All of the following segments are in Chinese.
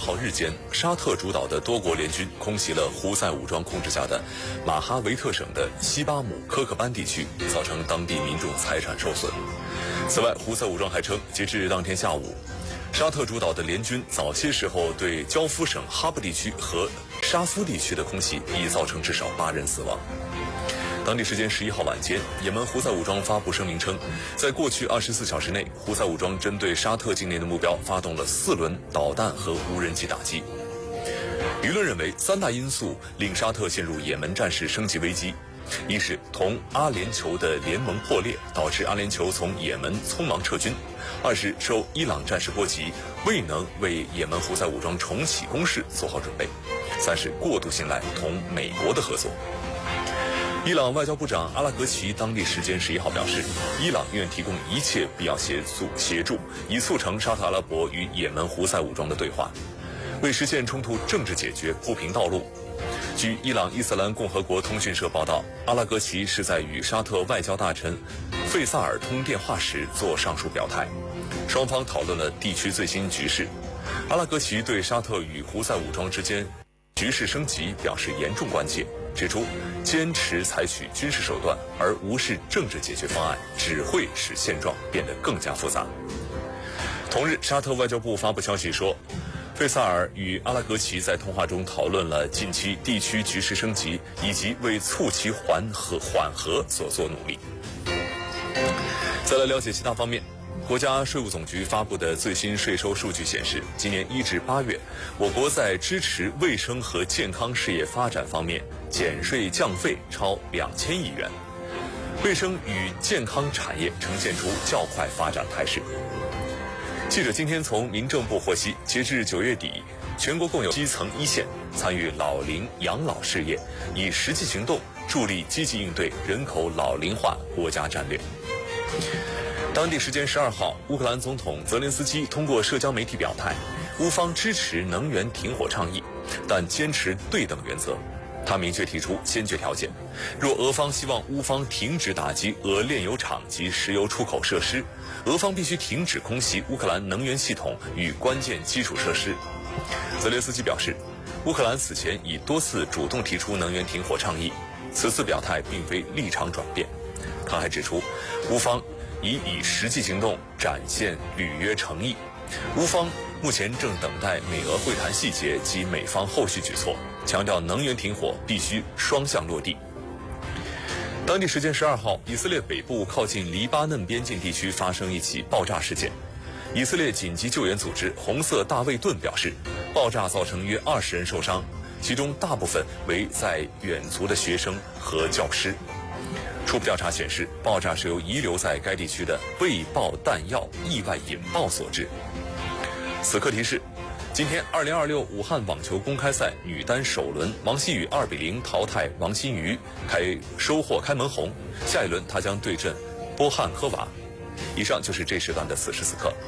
号日间，沙特主导的多国联军空袭了胡塞武装控制下的马哈维特省的西巴姆科克班地区，造成当地民众财产受损。此外，胡塞武装还称，截至当天下午，沙特主导的联军早些时候对焦夫省哈布地区和沙夫地区的空袭已造成至少8人死亡。当地时间11号晚间，也门胡塞武装发布声明称，在过去24小时内，胡塞武装针对沙特境内的目标发动了4轮导弹和无人机打击。舆论认为，3大因素令沙特陷入也门战事升级危机：一是同阿联酋的联盟破裂，导致阿联酋从也门匆忙撤军；二是受伊朗战事波及，未能为也门胡塞武装重启攻势做好准备；三是过度信赖同美国的合作。伊朗外交部长阿拉格齐当地时间11号表示，伊朗愿提供一切必要协助，以促成沙特阿拉伯与也门胡塞武装的对话，为实现冲突政治解决铺平道路。据伊朗伊斯兰共和国通讯社报道，阿拉格齐是在与沙特外交大臣费萨尔通电话时做上述表态，双方讨论了地区最新局势。阿拉格齐对沙特与胡塞武装之间局势升级表示严重关切，指出坚持采取军事手段而无视政治解决方案，只会使现状变得更加复杂。同日，沙特外交部发布消息说，费萨尔与阿拉格齐在通话中讨论了近期地区局势升级以及为促其缓和所做努力。再来了解其他方面。国家税务总局发布的最新税收数据显示，今年1至8月，我国在支持卫生和健康事业发展方面减税降费超2000亿元，卫生与健康产业呈现出较快发展态势。记者今天从民政部获悉，截至9月底，全国共有基层一线参与老龄养老事业，以实际行动助力积极应对人口老龄化国家战略。当地时间12号，乌克兰总统泽连斯基通过社交媒体表态，乌方支持能源停火倡议，但坚持对等原则。他明确提出先决条件：若俄方希望乌方停止打击俄炼油厂及石油出口设施，俄方必须停止空袭乌克兰能源系统与关键基础设施。泽连斯基表示，乌克兰此前已多次主动提出能源停火倡议，此次表态并非立场转变。他还指出，乌方以实际行动展现履约诚意。乌方目前正等待美俄会谈细节及美方后续举措，强调能源停火必须双向落地。当地时间12号，以色列北部靠近黎巴嫩边境地区发生一起爆炸事件。以色列紧急救援组织红色大卫盾表示，爆炸造成约20人受伤，其中大部分为在远足的学生和教师。初步调查显示，爆炸是由遗留在该地区的未爆弹药意外引爆所致。此刻提示：今天2026武汉网球公开赛女单首轮，王希雨2比0淘汰王欣瑜，收获开门红。下一轮她将对阵波汉科娃。以上就是这时段的此时此刻。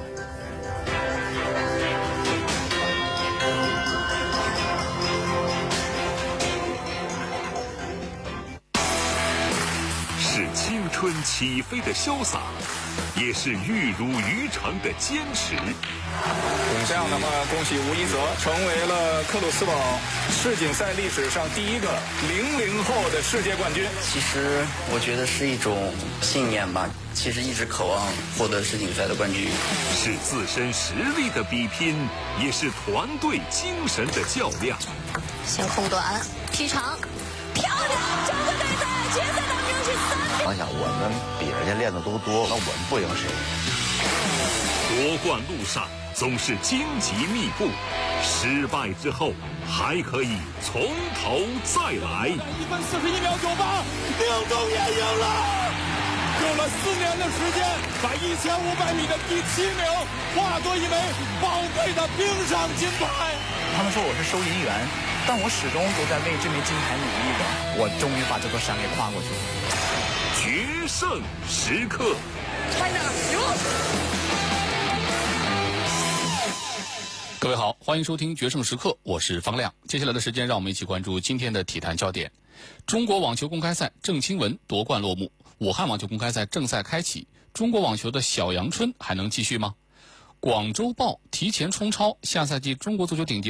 是青春起飞的潇洒，也是玉如于成的坚持。 这样的话，恭喜吴一泽成为了克鲁斯堡世锦赛历史上第一个00后的世界冠军。 其实我觉得是一种信念吧，其实一直渴望获得世锦赛的冠军。 是自身实力的比拼，也是团队精神的较量。 先控短，劈长，漂亮！中国队在决赛当中是3。 我想我们比人家练的都多，那我们不赢谁？ 夺冠路上总是荆棘密布，失败之后还可以从头再来。 1分41秒98，领中也赢了，用了4年的时间，把1500米的第7名化作一枚宝贵的冰上金牌。 他们说我是收银员，但我始终都在为这枚金牌努力的。我终于把这座山给跨过去了。 决胜时刻， 各位好，欢迎收听《决胜时刻》，我是方亮。接下来的时间，让我们一起关注今天的体坛焦点。中国网球公开赛郑钦文夺冠落幕，武汉网球公开赛正赛开启，中国网球的小阳春还能继续吗？广州豹提前冲超下赛季中国足球顶级